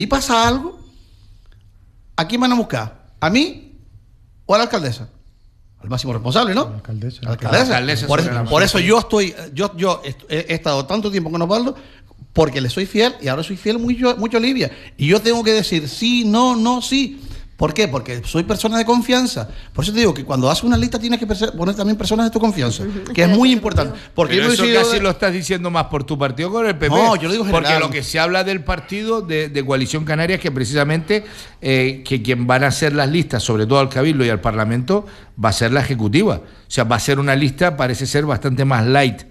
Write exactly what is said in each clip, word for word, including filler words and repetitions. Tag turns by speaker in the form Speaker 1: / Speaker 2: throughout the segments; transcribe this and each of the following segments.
Speaker 1: y pasa algo, ¿a quién van a buscar? ¿A mí o a la alcaldesa? Al máximo responsable, ¿no?
Speaker 2: La alcaldesa.
Speaker 1: La alcaldesa.
Speaker 3: La alcaldesa
Speaker 1: por,
Speaker 3: sobre
Speaker 1: eso,
Speaker 3: la
Speaker 1: por eso yo estoy, yo, yo he, he estado tanto tiempo con Osvaldo, porque le soy fiel y ahora soy fiel mucho, mucho a Olivia. Y yo tengo que decir sí, no, no, sí. ¿Por qué? Porque soy persona de confianza. Por eso te digo que cuando haces una lista tienes que poner también personas de tu confianza, que es muy importante. Porque
Speaker 3: Pero
Speaker 1: yo
Speaker 3: eso
Speaker 1: decidido...
Speaker 3: casi lo estás diciendo más por tu partido que con el P P.
Speaker 1: No, yo lo digo general.
Speaker 3: Porque lo que se habla del partido de, de Coalición Canaria es que precisamente eh, que quien van a hacer las listas, sobre todo al Cabildo y al Parlamento, va a ser la Ejecutiva. O sea, va a ser una lista, parece ser, bastante más light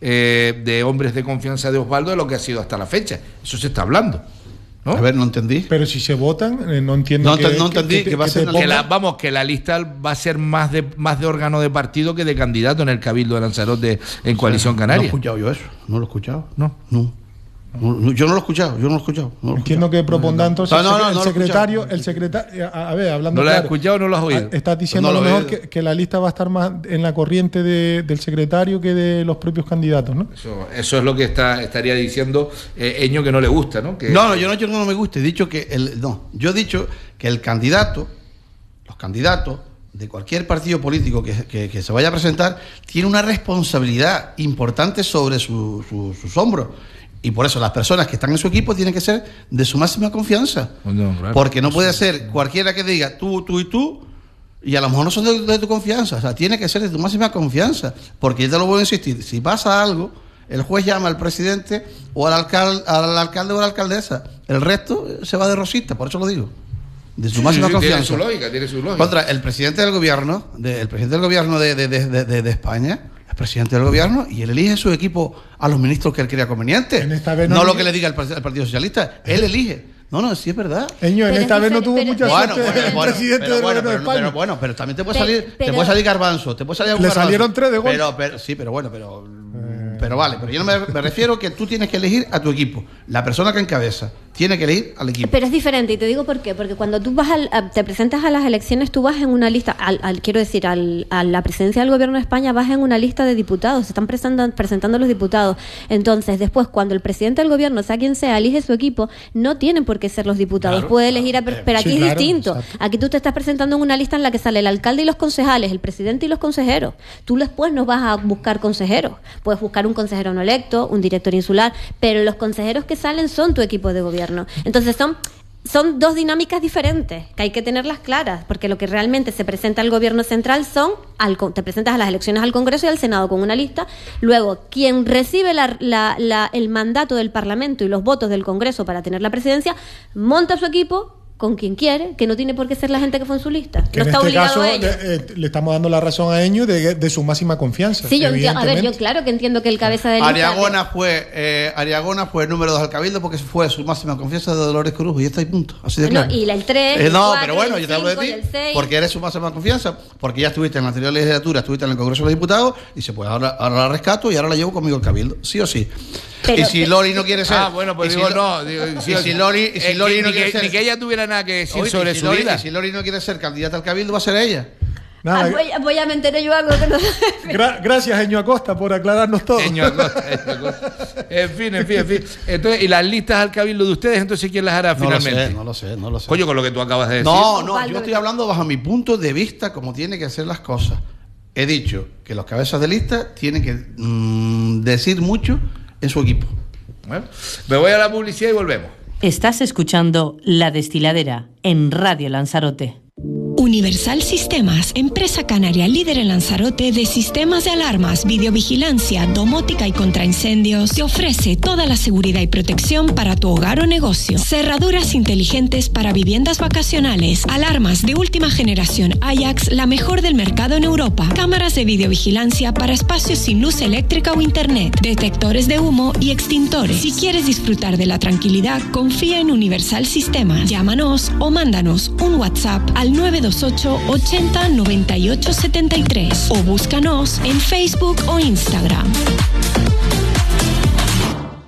Speaker 3: eh, de hombres de confianza de Osvaldo de lo que ha sido hasta la fecha. Eso se está hablando, ¿no?
Speaker 1: A ver, no entendí.
Speaker 2: Pero si se votan, eh, no entiendo.
Speaker 1: No,
Speaker 2: que,
Speaker 1: no entendí
Speaker 2: que,
Speaker 1: que va a
Speaker 2: que
Speaker 1: ser
Speaker 2: te
Speaker 1: una-
Speaker 3: Que la,
Speaker 2: pongan-
Speaker 3: vamos, que la lista va a ser más de más de órgano de partido que de candidato en el Cabildo de Lanzarote en Coalición
Speaker 1: No he
Speaker 3: Canaria.
Speaker 1: escuchado yo eso, no lo he escuchado.
Speaker 3: No.
Speaker 1: No. No, no, yo no lo he escuchado, yo no lo he escuchado. No lo he
Speaker 2: Entiendo
Speaker 1: escuchado.
Speaker 2: que propondrá entonces
Speaker 1: No, no, no,
Speaker 2: el
Speaker 1: no lo he
Speaker 2: secretario,
Speaker 1: escuchado.
Speaker 2: el secretario, a, a ver, hablando
Speaker 3: ¿No lo has
Speaker 2: claro,
Speaker 3: escuchado o no lo has oído?
Speaker 2: a- Estás diciendo
Speaker 1: No
Speaker 2: a lo
Speaker 1: lo he
Speaker 2: mejor
Speaker 1: oído.
Speaker 2: que, que la lista va a estar más en la corriente de- del secretario que de los propios candidatos, ¿no?
Speaker 3: Eso, eso es lo que está estaría diciendo eh, Eño, que no le gusta, ¿no? Que,
Speaker 1: No, no, yo no he dicho que no me guste, he dicho que el, no, yo he dicho que el candidato, los candidatos de cualquier partido político que, que, que se vaya a presentar, tiene una responsabilidad importante sobre su, su- sus hombros. Y por eso las personas que están en su equipo tienen que ser de su máxima confianza.
Speaker 3: No, claro.
Speaker 1: Porque no puede ser cualquiera que diga tú, tú y tú, y a lo mejor no son de, de tu confianza. O sea, tiene que ser de tu máxima confianza. Porque yo te lo voy a insistir, si pasa algo, el juez llama al presidente o al alcalde, al alcalde o a la alcaldesa. El resto se va de rosita, por eso lo digo. De su
Speaker 3: Sí,
Speaker 1: máxima
Speaker 3: sí, tiene
Speaker 1: confianza.
Speaker 3: su lógica, tiene su lógica.
Speaker 1: Contra el presidente del gobierno, de, el presidente del gobierno de, de, de, de, de- de España, es presidente del gobierno y él elige su equipo a los ministros que él crea conveniente.
Speaker 2: En esta vez
Speaker 1: no
Speaker 2: no-
Speaker 1: lo que le diga el, par- el Partido Socialista, él elige. No, no, sí es verdad.
Speaker 2: Eño, en
Speaker 4: Pero
Speaker 2: esta
Speaker 4: es
Speaker 2: vez no
Speaker 4: diferente,
Speaker 2: tuvo
Speaker 4: pero-
Speaker 2: mucha
Speaker 1: Bueno,
Speaker 2: suerte
Speaker 1: bueno,
Speaker 2: el
Speaker 1: bueno,
Speaker 2: presidente
Speaker 1: pero
Speaker 2: del
Speaker 1: bueno,
Speaker 2: gobierno de
Speaker 1: pero,
Speaker 2: España.
Speaker 1: pero bueno, pero también te puede
Speaker 4: Pero-
Speaker 1: salir, te
Speaker 4: pero-
Speaker 1: puede salir Garbanzo, te puede salir algún
Speaker 2: Le
Speaker 1: Garbanzo.
Speaker 2: salieron tres de gol.
Speaker 1: Pero, pero sí, pero bueno, pero pero vale, pero yo no me, me refiero que tú tienes que elegir a tu equipo. La persona que encabeza tiene que elegir al equipo.
Speaker 4: Pero es diferente, y te digo por qué. Porque cuando tú vas al- a- te presentas a las elecciones, tú vas en una lista, al, al- quiero decir, al, a la presidencia del gobierno de España, vas en una lista de diputados, se están presentando, presentando los diputados. Entonces, después, cuando el presidente del gobierno, sea quien sea, elige su equipo, no tienen por qué ser los diputados.
Speaker 3: Claro,
Speaker 4: Puede elegir a... Pero aquí
Speaker 2: Sí,
Speaker 4: es
Speaker 2: claro,
Speaker 4: distinto.
Speaker 2: exacto.
Speaker 4: Aquí tú te estás presentando en una lista en la que sale el alcalde y los concejales, el presidente y los consejeros. Tú después no vas a buscar consejeros. Puedes buscar un consejero no electo, un director insular, pero los consejeros que salen son tu equipo de gobierno. Entonces son son dos dinámicas diferentes que hay que tenerlas claras, porque lo que realmente se presenta al gobierno central son al, con- te presentas a las elecciones al Congreso y al Senado con una lista. Luego, quien recibe la- la- la- el mandato del Parlamento y los votos del Congreso para tener la presidencia, monta su equipo con quien quiere, que no tiene por qué ser la gente que fue en su lista.
Speaker 2: Que
Speaker 4: no
Speaker 2: en
Speaker 4: está
Speaker 2: este
Speaker 4: obligado
Speaker 2: caso
Speaker 4: a ello.
Speaker 2: le, eh, le estamos dando la razón a Eño de, de su máxima confianza.
Speaker 4: Sí, yo entiendo, a ver, yo
Speaker 2: evidentemente.
Speaker 4: claro que entiendo que el cabeza de lista...
Speaker 1: Ariagona fue, eh, Ariagona fue el número dos al Cabildo porque fue su máxima confianza de Dolores Cruz y está ahí punto. Así de
Speaker 4: Bueno,
Speaker 1: claro.
Speaker 4: y la- el tres,
Speaker 1: Eh,
Speaker 4: el
Speaker 1: no,
Speaker 4: cuatro,
Speaker 1: pero bueno,
Speaker 4: el
Speaker 1: yo te hablo de
Speaker 4: cinco
Speaker 1: ti
Speaker 4: y el seis.
Speaker 1: porque eres su máxima confianza, porque ya estuviste en la anterior legislatura, estuviste en el Congreso de los Diputados y se puede ahora, ahora la rescato y ahora la llevo conmigo al Cabildo, sí o sí.
Speaker 4: Pero-
Speaker 1: y si Lori no quiere ser.
Speaker 3: Ah, bueno, pues
Speaker 1: y si
Speaker 3: digo,
Speaker 1: Lo-
Speaker 3: no. Digo,
Speaker 1: y si Lori, y si
Speaker 3: eh,
Speaker 1: Lori
Speaker 3: que-
Speaker 1: no
Speaker 3: ni,
Speaker 1: quiere
Speaker 3: que,
Speaker 1: ser.
Speaker 3: ni que ella tuviera nada que decir
Speaker 1: Oye,
Speaker 3: sobre
Speaker 1: y si
Speaker 3: su
Speaker 1: Lori-
Speaker 3: vida.
Speaker 1: y si Lori no quiere ser candidata al Cabildo, va a ser ella.
Speaker 2: Nada,
Speaker 4: Ah, voy, a- voy a me enteré yo algo que no...
Speaker 2: gra- gracias, Eño Acosta, por aclararnos todo.
Speaker 3: Eño Acosta, Eño Acosta. En fin, en fin, en fin. Entonces, ¿y las listas al Cabildo de ustedes, entonces quién las hará
Speaker 1: No lo
Speaker 3: finalmente?
Speaker 1: sé, no lo sé, no lo sé.
Speaker 3: Coño, con lo que tú acabas de decir.
Speaker 1: No, no,
Speaker 4: Osvaldo,
Speaker 1: yo estoy
Speaker 4: ¿verdad?
Speaker 1: hablando bajo mi punto de vista como tienen que hacer las cosas. He dicho que los cabezas de lista tienen que mm, decir mucho en su equipo.
Speaker 3: Bueno, me voy a la publicidad y volvemos.
Speaker 5: Estás escuchando La Destiladera en Radio Lanzarote.
Speaker 6: Universal Sistemas, empresa canaria líder en Lanzarote de sistemas de alarmas, videovigilancia, domótica y contraincendios, te ofrece toda la seguridad y protección para tu hogar o negocio. Cerraduras inteligentes para viviendas vacacionales, alarmas de última generación Ajax, la mejor del mercado en Europa, cámaras de videovigilancia para espacios sin luz eléctrica o internet, detectores de humo y extintores. Si quieres disfrutar de la tranquilidad, confía en Universal Sistemas. Llámanos o mándanos un WhatsApp al nueve dos ocho ochenta noventa y ocho setenta y tres o búscanos en Facebook o Instagram.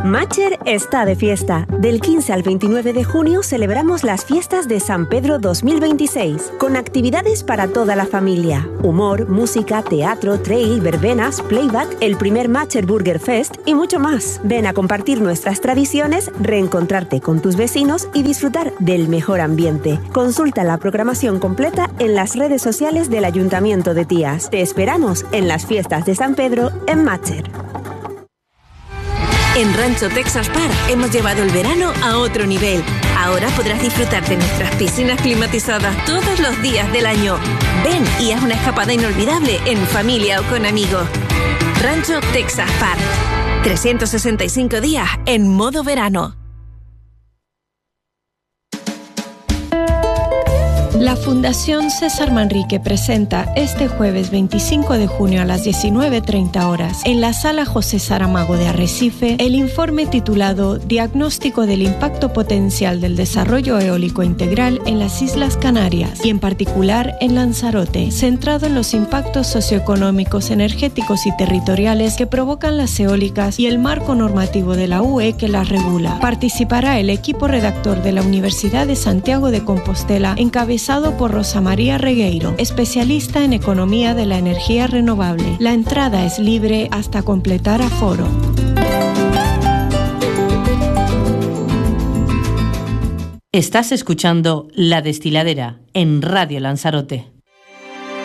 Speaker 7: Matcher está de fiesta. Del quince al veintinueve de junio celebramos las fiestas de San Pedro dos mil veintiséis, con actividades para toda la familia. Humor, música, teatro, trail, verbenas, playback, el primer Matcher Burger Fest y mucho más. Ven a compartir nuestras tradiciones, reencontrarte con tus vecinos y disfrutar del mejor ambiente. Consulta la programación completa en las redes sociales del Ayuntamiento de Tías. Te esperamos en las fiestas de San Pedro en Matcher.
Speaker 8: En Rancho Texas Park hemos llevado el verano a otro nivel. Ahora podrás disfrutar de nuestras piscinas climatizadas todos los días del año. Ven y haz una escapada inolvidable en familia o con amigos. Rancho Texas Park. trescientos sesenta y cinco días en modo verano.
Speaker 6: La Fundación César Manrique presenta este jueves veinticinco de junio a las diecinueve treinta horas en la Sala José Saramago de Arrecife el informe titulado Diagnóstico del impacto potencial del desarrollo eólico integral en las Islas Canarias y en particular en Lanzarote, centrado en los impactos socioeconómicos, energéticos y territoriales que provocan las eólicas y el marco normativo de la U E que las regula. Participará el equipo redactor de la Universidad de Santiago de Compostela, encabezado por Rosa María Regueiro, especialista en economía de la energía renovable. La entrada es libre hasta completar aforo.
Speaker 5: Estás escuchando La Destiladera en Radio Lanzarote.